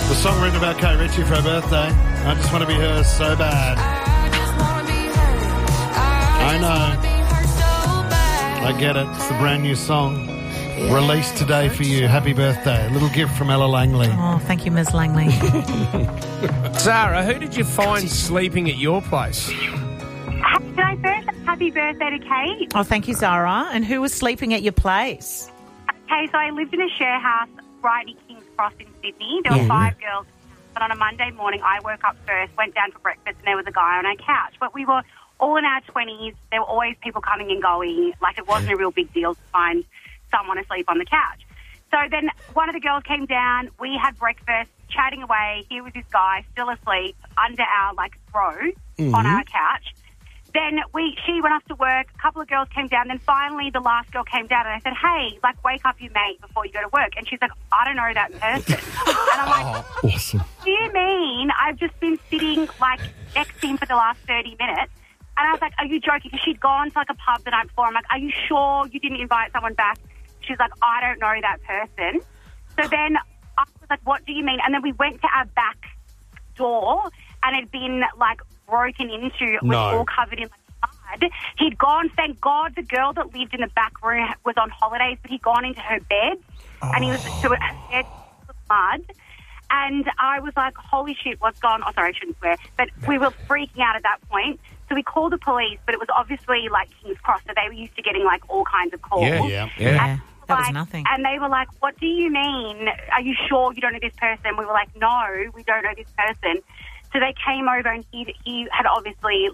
The song written about Kate Ritchie for her birthday. I just want to be her so bad. I know. I get it. It's a brand new song. Released today for you. Happy birthday. A little gift from Ella Langley. Oh, thank you, Ms. Langley. Sarah, who did you find sleeping at your place? Can I first happy birthday to Kate? Oh, thank you, Zara. And who was sleeping at your place? Okay, so I lived in a share house right near King's Cross in Sydney. There were 5 girls. But on a Monday morning, I woke up first, went down for breakfast, and there was a guy on our couch. But we were all in our 20s. There were always people coming and going. Like, it wasn't a real big deal to find someone asleep on the couch. So then one of the girls came down. We had breakfast, chatting away. Here was this guy still asleep under our, throw on our couch. Then she went off to work. A couple of girls came down. Then finally the last girl came down and I said, hey, wake up your mate before you go to work. And she's like, I don't know that person. And I'm like, Awesome. what do you mean? I've just been sitting, next to him for the last 30 minutes. And I was like, are you joking? Because she'd gone to, a pub the night before. I'm like, are you sure you didn't invite someone back? She's like, I don't know that person. So then I was like, what do you mean? And then we went to our back door and it had been, broken into. It was all covered in blood. He'd gone, thank God the girl that lived in the back room was on holidays, but he'd gone into her bed and he was to her bed with mud. And I was like, holy shit, what's gone on? Oh, sorry, I shouldn't swear. But we were freaking out at that point. So we called the police, but it was obviously King's Cross, so they were used to getting all kinds of calls. Yeah. That was nothing. And they were like, what do you mean? Are you sure you don't know this person? We were like, no, we don't know this person. So they came over and he had obviously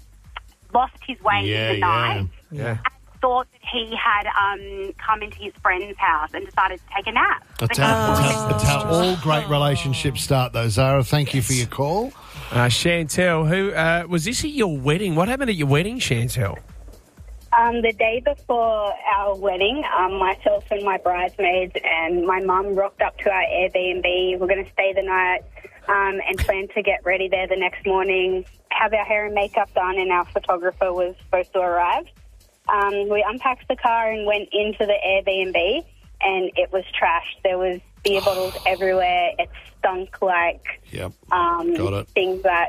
lost his way in the night. Yeah. And thought that he had come into his friend's house and decided to take a nap. That's how all great relationships start, though, Zara. Thank you for your call. Chantel, who was this at your wedding? What happened at your wedding, Chantel? The day before our wedding, myself and my bridesmaids and my mum rocked up to our Airbnb. We're going to stay the night and plan to get ready there the next morning, have our hair and makeup done, and our photographer was supposed to arrive. We unpacked the car and went into the Airbnb, and it was trashed. There was beer bottles everywhere. It stunk Got it. things that,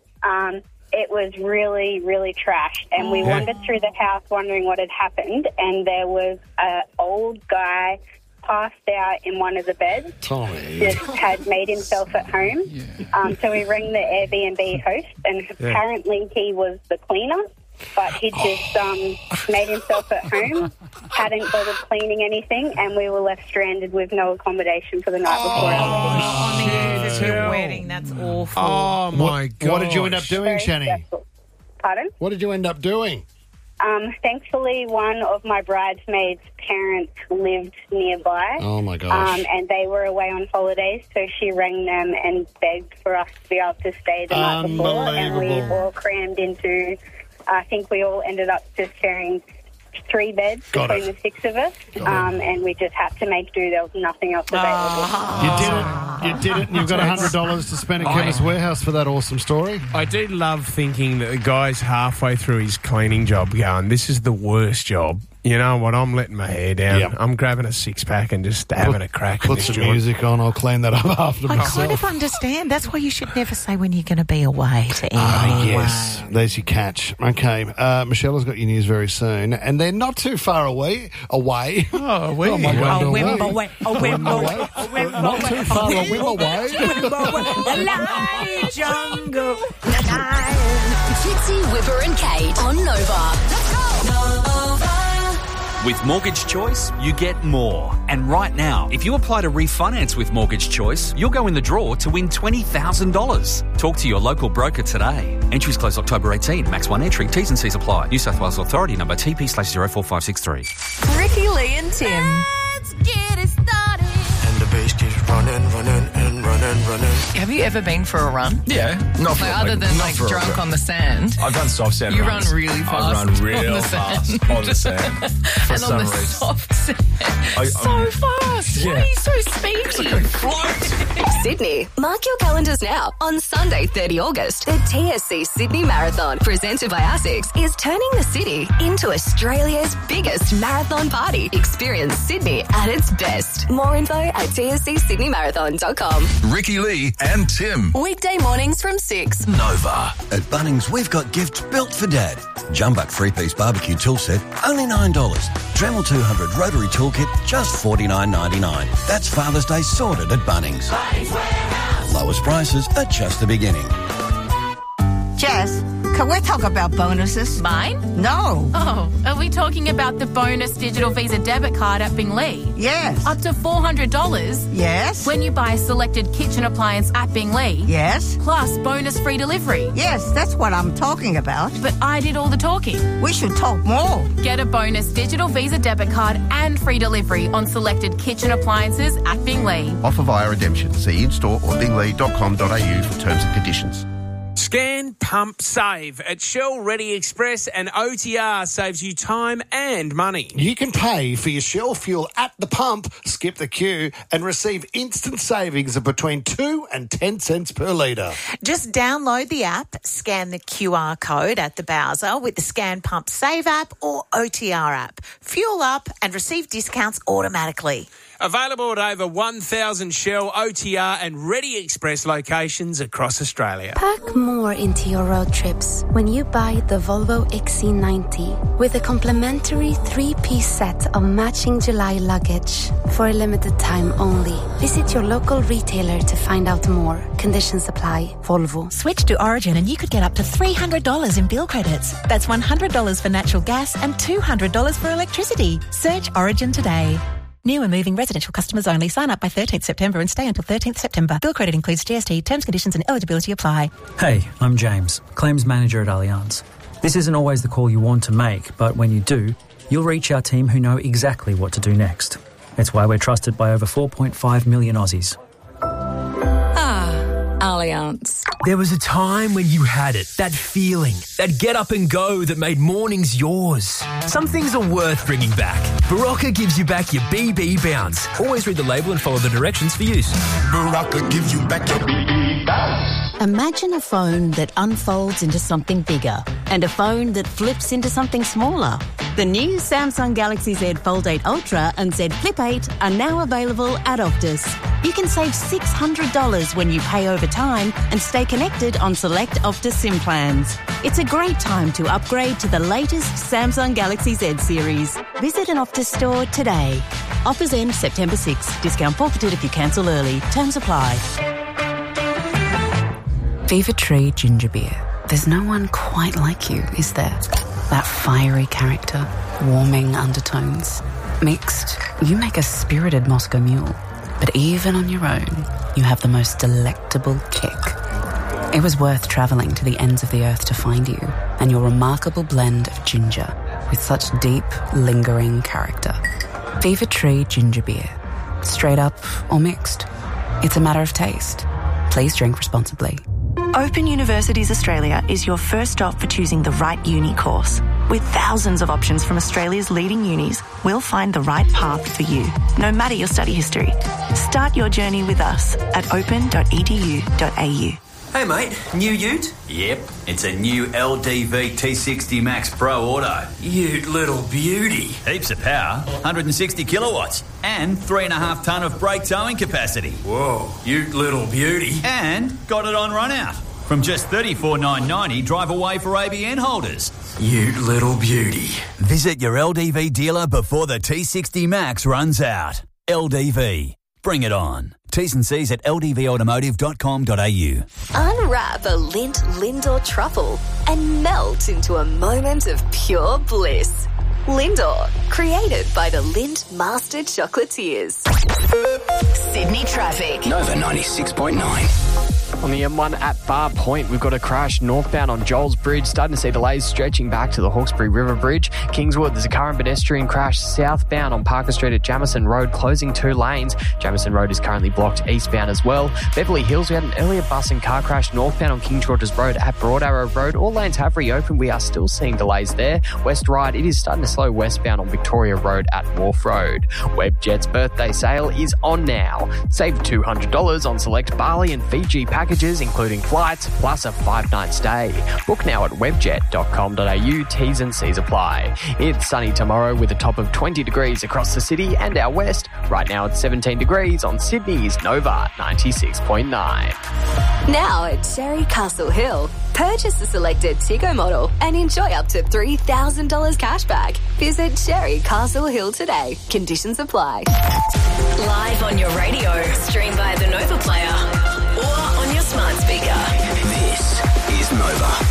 it was really, really trashed. And we wandered through the house wondering what had happened, and there was an old guy passed out in one of the beds. Just had made himself at home. So we rang the Airbnb host, and apparently he was the cleaner, but he just made himself at home, hadn't bothered cleaning anything, and we were left stranded with no accommodation for the night before our wedding. On the eve of your wedding, that's awful. Oh, my God. What did you end up doing, Shani? Pardon? What did you end up doing? Thankfully, one of my bridesmaids' parents lived nearby. Oh, my gosh. And they were away on holidays, so she rang them and begged for us to be able to stay the night before. And we all crammed into, I think we all ended up just sharing 3 beds between the 6 of us. And we just had to make do. There was nothing else available. You did it, and you've got $100 to spend at Chemist Warehouse for that awesome story. I do love thinking that the guy's halfway through his cleaning job going, this is the worst job. You know what? I'm letting my hair down. Yep. I'm grabbing a 6-pack and just having a crack. Put some music on. I'll clean that up after I myself. kind of understand. That's why you should never say when you're going to be away to anyone. Yes, there's your catch. Okay, Michelle has got your news very soon, and they're not too far away. Oh, my God, not too far away. Jungle. Fitzy, Whipper and Kate on Nova. Let's go! With Mortgage Choice, you get more. And right now, if you apply to refinance with Mortgage Choice, you'll go in the draw to win $20,000. Talk to your local broker today. Entries close October 18. Max 1 entry. T's and C's apply. New South Wales Authority number TP/04563. Ricky Lee and Tim. Let's get it started. And the bass keeps running. Have you ever been for a run? Yeah. Not for other than drunk on the sand. I've done soft sand You runs. run really fast. I run real fast on the sand. For And some on the reason. soft sand. So fast. Yeah. Why are you so speedy? I can float. Sydney. Mark your calendars now. On Sunday, 30 August, the TSC Sydney Marathon, presented by ASICS, is turning the city into Australia's biggest marathon party. Experience Sydney at its best. More info at tscsydneymarathon.com. Ricky Lee and Tim. Weekday mornings from 6. Nova. At Bunnings, we've got gifts built for Dad. Jumbuck 3-piece barbecue tool set, only $9. Dremel 200 rotary toolkit, just $49.99. That's Father's Day sorted at Bunnings. Bunnings Warehouse. Lowest prices are just the beginning. Jess, can we talk about bonuses? Mine? No. Oh, are we talking about the bonus digital Visa debit card at Binglee? Yes. Up to $400? Yes. When you buy a selected kitchen appliance at Binglee? Yes. Plus bonus free delivery? Yes, that's what I'm talking about. But I did all the talking. We should talk more. Get a bonus digital Visa debit card and free delivery on selected kitchen appliances at Binglee. Offer via redemption. See in-store or binglee.com.au for terms and conditions. Scan, pump, save. At Shell Ready Express, and OTR saves you time and money. You can pay for your Shell fuel at the pump, skip the queue, and receive instant savings of between 2 and 10 cents per litre. Just download the app, scan the QR code at the browser with the Scan Pump Save app or OTR app. Fuel up and receive discounts automatically. Available at over 1,000 Shell, OTR and Ready Express locations across Australia. Pack more into your road trips when you buy the Volvo XC90 with a complimentary 3-piece set of matching July luggage for a limited time only. Visit your local retailer to find out more. Conditions apply. Volvo. Switch to Origin and you could get up to $300 in bill credits. That's $100 for natural gas and $200 for electricity. Search Origin today. New and moving residential customers only. Sign up by 13th September and stay until 13th September. Bill credit includes GST. Terms, conditions and eligibility apply. Hey, I'm James, Claims Manager at Allianz. This isn't always the call you want to make, but when you do, you'll reach our team who know exactly what to do next. It's why we're trusted by over 4.5 million Aussies. Allianz. There was a time when you had it, that feeling, that get up and go that made mornings yours. Some things are worth bringing back. Barocca gives you back your BB bounce. Always read the label and follow the directions for use. Barocca gives you back your BB bounce. Imagine a phone that unfolds into something bigger and a phone that flips into something smaller. The new Samsung Galaxy Z Fold 8 Ultra and Z Flip 8 are now available at Optus. You can save $600 when you pay over time and stay connected on select Optus SIM plans. It's a great time to upgrade to the latest Samsung Galaxy Z series. Visit an Optus store today. Offers end September 6. Discount forfeited if you cancel early. Terms apply. Fever Tree Ginger Beer. There's no one quite like you, is there? That fiery character, warming undertones. Mixed, you make a spirited Moscow Mule. But even on your own, you have the most delectable kick. It was worth travelling to the ends of the earth to find you, and your remarkable blend of ginger with such deep, lingering character. Fever Tree Ginger Beer. Straight up or mixed. It's a matter of taste. Please drink responsibly. Open Universities Australia is your first stop for choosing the right uni course. With thousands of options from Australia's leading unis, we'll find the right path for you, no matter your study history. Start your journey with us at open.edu.au. Hey mate, new ute? Yep, it's a new LDV T60 Max Pro Auto. Ute little beauty. Heaps of power, 160 kilowatts, and 3.5 tonne of brake towing capacity. Whoa, ute little beauty. And got it on run out. From just $34,990 drive away for ABN holders. Ute little beauty. Visit your LDV dealer before the T60 Max runs out. LDV. Bring it on. T's and C's at ldvautomotive.com.au. Unwrap a Lindt Lindor truffle and melt into a moment of pure bliss. Lindor, created by the Lindt Master Chocolatiers. Sydney traffic. Nova 96.9. On the M1 at Bar Point, we've got a crash northbound on Joel's Bridge. Starting to see delays stretching back to the Hawkesbury River Bridge. Kingswood, there's a car and pedestrian crash southbound on Parker Street at Jamison Road, closing 2 lanes. Jamison Road is currently blocked eastbound as well. Beverly Hills, we had an earlier bus and car crash northbound on King George's Road at Broad Arrow Road. All lanes have reopened. We are still seeing delays there. West Ryde, it is starting to slow slow westbound on Victoria Road at Wharf Road. Webjet's birthday sale is on now. Save $200 on select Bali and Fiji packages, including flights, plus a 5-night stay. Book now at webjet.com.au. T's and C's apply. It's sunny tomorrow with a top of 20 degrees across the city and our west. Right now it's 17 degrees on Sydney's Nova 96.9. Now at Cherry Castle Hill. Purchase the selected Tiggo model and enjoy up to $3,000 cash back. Visit Cherry Castle Hill today. Conditions apply. Live on your radio, stream via the Nova Player or on your smart speaker. This is Nova.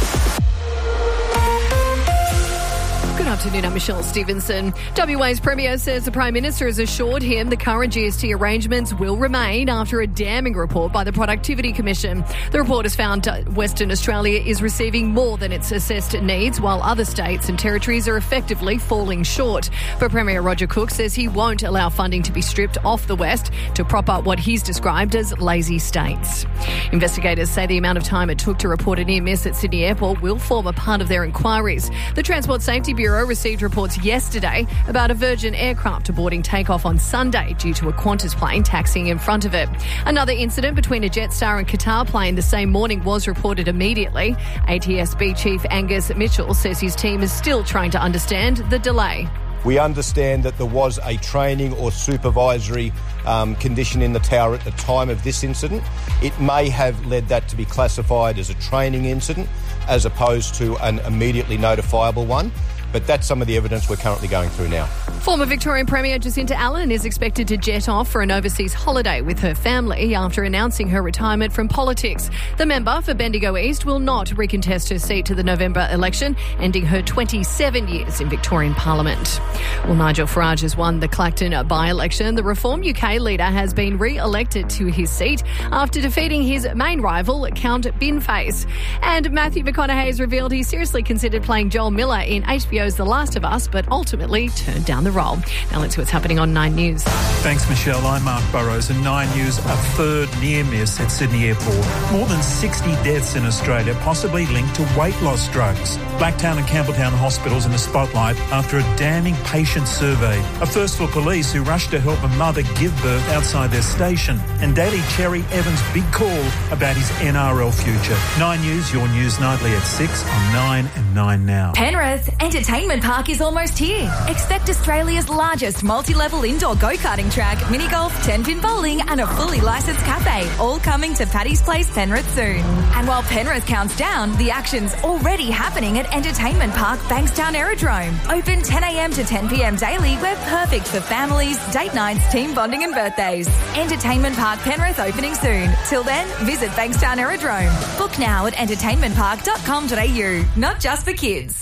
Good afternoon, I'm Michelle Stevenson. WA's Premier says the Prime Minister has assured him the current GST arrangements will remain after a damning report by the Productivity Commission. The report has found Western Australia is receiving more than its assessed needs, while other states and territories are effectively falling short. But Premier Roger Cook says he won't allow funding to be stripped off the West to prop up what he's described as lazy states. Investigators say the amount of time it took to report a near miss at Sydney Airport will form a part of their inquiries. The Transport Safety Bureau received reports yesterday about a Virgin aircraft aborting takeoff on Sunday due to a Qantas plane taxiing in front of it. Another incident between a Jetstar and Qatar plane the same morning was reported immediately. ATSB Chief Angus Mitchell says his team is still trying to understand the delay. We understand that there was a training or supervisory condition in the tower at the time of this incident. It may have led that to be classified as a training incident as opposed to an immediately notifiable one. But that's some of the evidence we're currently going through now. Former Victorian Premier Jacinta Allen is expected to jet off for an overseas holiday with her family after announcing her retirement from politics. The member for Bendigo East will not recontest her seat to the November election, ending her 27 years in Victorian Parliament. Well, Nigel Farage has won the Clacton by-election. The Reform UK leader has been re-elected to his seat after defeating his main rival, Count Binface. And Matthew McConaughey has revealed he seriously considered playing Joel Miller in HBO's The Last of Us, but ultimately turned down the role. Now let's see what's happening on 9 News. Thanks, Michelle. I'm Mark Burrows, and 9 News, a third near miss at Sydney Airport. More than 60 deaths in Australia, possibly linked to weight loss drugs. Blacktown and Campbelltown hospitals in the spotlight after a damning patient survey. A first for police who rushed to help a mother give birth outside their station. And Daily Cherry Evans' big call about his NRL future. 9 News, your news nightly at 6 on 9 and 9 Now. Penrith Entertainment Park is almost here. Expect Australia's largest multi-level indoor go-karting track, mini-golf, 10-pin bowling and a fully licensed cafe, all coming to Paddy's Place, Penrith soon. And while Penrith counts down, the action's already happening at Entertainment Park, Bankstown Aerodrome. Open 10 a.m. to 10 p.m. daily. We're perfect for families, date nights, team bonding and birthdays. Entertainment Park Penrith opening soon. Till then, visit Bankstown Aerodrome. Book now at entertainmentpark.com.au. Not just for kids.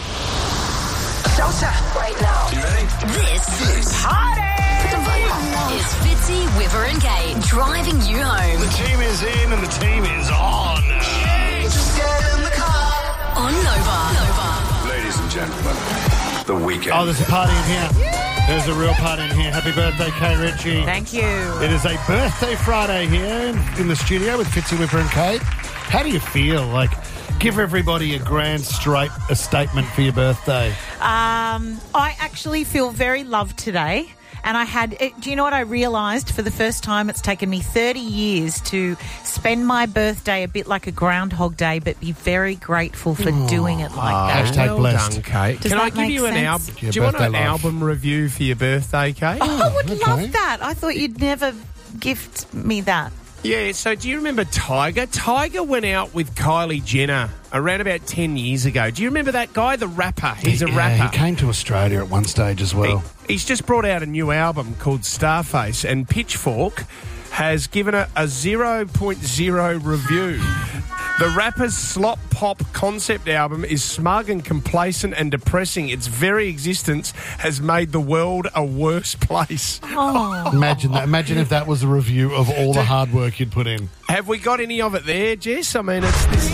Right now. You ready? This party is Fitzy, Wiver and Kate driving you home. The team is in and the team is on. Just get in the car. On Nova. Ladies and gentlemen, the weekend. Oh, there's a party in here. There's a real party in here. Happy birthday, Kate Ritchie. Thank you. It is a birthday Friday here in the studio with Fitzy, Wiver and Kate. How do you feel? Like, give everybody a grand straight a statement for your birthday. I actually feel very loved today. And I had, do you know what I realised? For the first time, it's taken me 30 years to spend my birthday a bit like a Groundhog Day, but be very grateful for doing it like that. Hashtag blessed. Done, Kate. Does Can I that give make you an sense? album? Do you want an album review for your birthday, Kate? Oh, I would love that. I thought you'd never gift me that. Yeah, so do you remember Tiger? Tiger went out with Kylie Jenner around about 10 years ago. Do you remember that guy, the rapper? He's a rapper. He came to Australia at one stage as well. He's just brought out a new album called Starface, and Pitchfork has given it a 0.0 review. The rapper's slop pop concept album is smug and complacent and depressing. Its very existence has made the world a worse place. Oh. Imagine that. Imagine if that was a review of all the hard work you'd put in. Have we got any of it there, Jess? I mean, it's this.